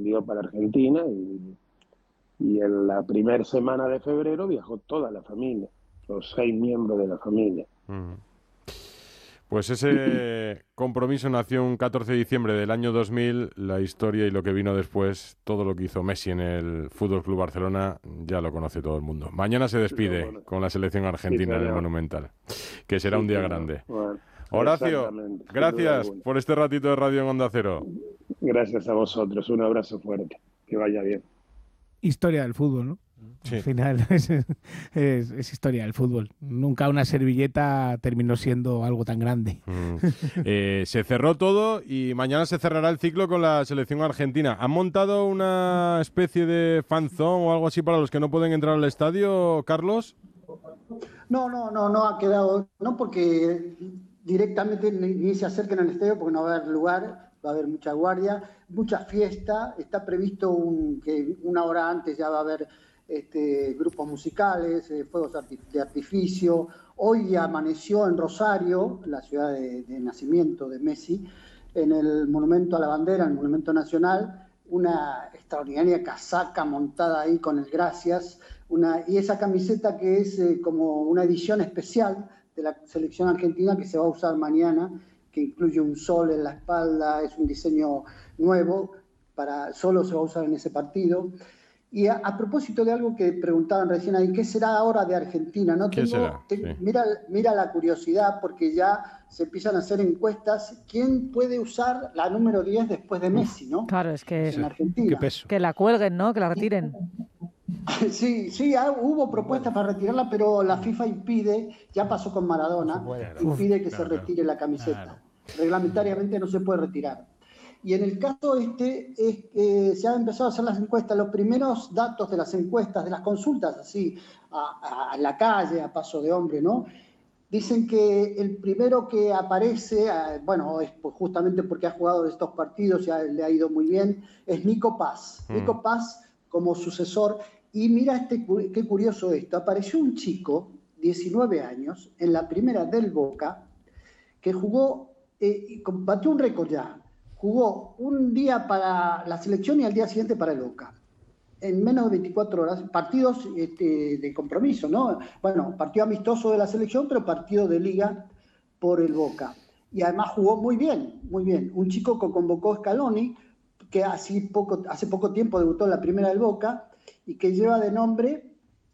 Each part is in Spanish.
partido para Argentina y en la primera semana de febrero viajó toda la familia, los 6 miembros de la familia. Pues ese compromiso nació un 14 de diciembre del año 2000, la historia y lo que vino después, todo lo que hizo Messi en el Fútbol Club Barcelona, ya lo conoce todo el mundo. Mañana se despide con la selección argentina en el Monumental, que será un día grande. Bueno, Horacio, gracias por este ratito de radio en Onda Cero. Gracias a vosotros, un abrazo fuerte, que vaya bien. Historia del fútbol, ¿no? Sí. Al final es historia del fútbol. Nunca una servilleta terminó siendo algo tan grande. Se cerró todo y mañana se cerrará el ciclo con la selección argentina. ¿Han montado una especie de fanzone o algo así para los que no pueden entrar al estadio, Carlos? No ha quedado, no, porque directamente ni se acerquen al estadio porque no va a haber lugar, va a haber mucha guardia, mucha fiesta. Está previsto que una hora antes ya va a haber grupos musicales, fuegos de artificio. Hoy amaneció en Rosario, la ciudad de nacimiento de Messi, en el Monumento a la Bandera, el Monumento Nacional, una extraordinaria casaca montada ahí con el Gracias, y esa camiseta que es como una edición especial de la selección argentina que se va a usar mañana, que incluye un sol en la espalda, es un diseño nuevo, solo se va a usar en ese partido. Y a propósito de algo que preguntaban recién ahí, ¿qué será ahora de Argentina? ¿Qué será? Sí. Mira la curiosidad, porque ya se empiezan a hacer encuestas. ¿Quién puede usar la número 10 después de Messi, no? Claro, es que en Argentina. Qué peso. Que la cuelguen, ¿no? Que la retiren. Sí, hubo propuestas para retirarla, pero la FIFA impide, ya pasó con Maradona, impide que se retire la camiseta. Claro. Reglamentariamente no se puede retirar. Y en el caso es que se han empezado a hacer las encuestas, los primeros datos de las encuestas, de las consultas, así, a la calle, a paso de hombre, ¿no? Dicen que el primero que aparece, es justamente porque ha jugado estos partidos, ya le ha ido muy bien, es Nico Paz. Nico Paz como sucesor. Y mira qué curioso esto, apareció un chico, 19 años, en la primera del Boca, que jugó, batió un récord ya. Jugó un día para la selección y al día siguiente para el Boca. En menos de 24 horas, partidos de compromiso, ¿no? Bueno, partido amistoso de la selección, pero partido de liga por el Boca. Y además jugó muy bien, muy bien. Un chico que convocó Scaloni, que hace poco tiempo debutó en la primera del Boca y que lleva de nombre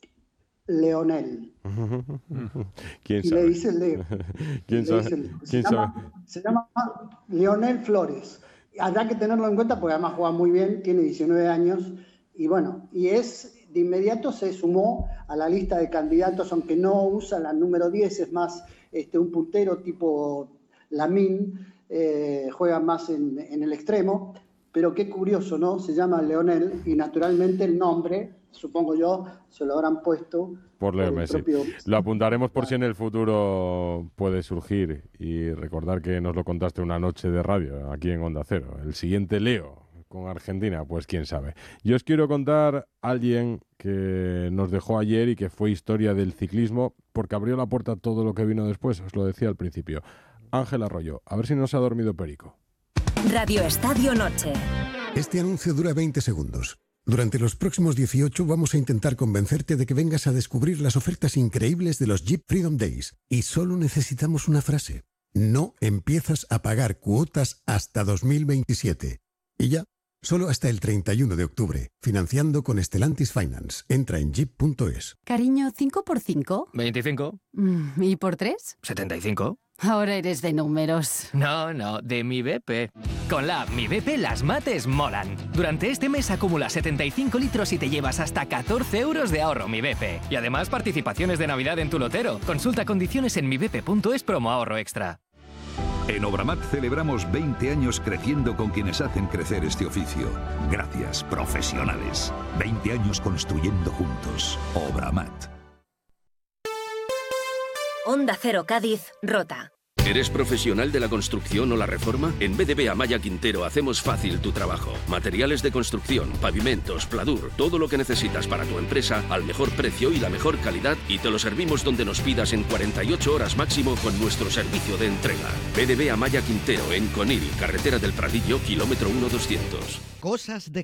Leonel. ¿Quién y sabe? Le dice Leo. ¿Quién sabe? Se llama Leonel Flores. Habrá que tenerlo en cuenta porque además juega muy bien, tiene 19 años y bueno, de inmediato se sumó a la lista de candidatos, aunque no usa la número 10, es más un puntero tipo Lamine, juega más en el extremo, pero qué curioso, ¿no? Se llama Leonel y naturalmente el nombre, supongo yo, se lo habrán puesto por Leo Messi. Lo apuntaremos por si en el futuro puede surgir y recordar que nos lo contaste una noche de radio aquí en Onda Cero. El siguiente Leo con Argentina, pues quién sabe. Yo os quiero contar a alguien que nos dejó ayer y que fue historia del ciclismo porque abrió la puerta a todo lo que vino después, os lo decía al principio. Ángel Arroyo, a ver si no se ha dormido Perico. Radio Estadio Noche. Este anuncio dura 20 segundos. Durante los próximos 18 vamos a intentar convencerte de que vengas a descubrir las ofertas increíbles de los Jeep Freedom Days. Y solo necesitamos una frase. No empiezas a pagar cuotas hasta 2027. Y ya, solo hasta el 31 de octubre. Financiando con Stellantis Finance. Entra en jeep.es. Cariño, ¿5 por 5? 25. ¿Y por 3? 75. Ahora eres de números. No, de mi BP. Con la app Mi BP las mates molan. Durante este mes acumula 75 litros y te llevas hasta 14 euros de ahorro Mi BP. Y además participaciones de Navidad en tu lotero. Consulta condiciones en mibp.es promo ahorro extra. En Obramat celebramos 20 años creciendo con quienes hacen crecer este oficio. Gracias, profesionales. 20 años construyendo juntos. Obramat. Onda Cero Cádiz, Rota. ¿Eres profesional de la construcción o la reforma? En BDB Amaya Quintero hacemos fácil tu trabajo. Materiales de construcción, pavimentos, pladur, todo lo que necesitas para tu empresa al mejor precio y la mejor calidad y te lo servimos donde nos pidas en 48 horas máximo con nuestro servicio de entrega. BDB Amaya Quintero en Conil, carretera del Pradillo, kilómetro 1200. Cosas de